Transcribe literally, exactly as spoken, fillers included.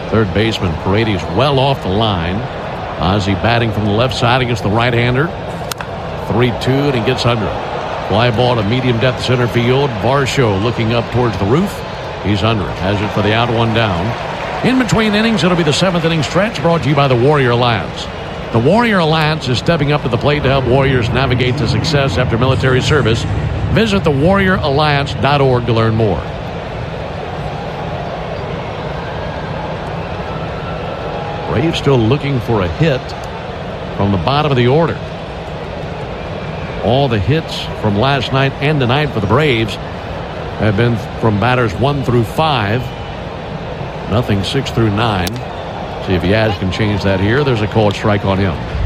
Third baseman Paredes well off the line. Ozzie batting from the left side against the right-hander. three two, and he gets under it. Fly ball to medium depth center field. Varsho looking up towards the roof. He's under it. Has it for the out, one down. In between innings, it'll be the seventh inning stretch, brought to you by the Warrior Alliance. The Warrior Alliance is stepping up to the plate to help Warriors navigate to success after military service. Visit the warrior alliance dot org to learn more. Braves still looking for a hit from the bottom of the order. All the hits from last night and tonight for the Braves have been from batters one through five. Nothing six through nine. See if Yaz can change that here. There's a called strike on him.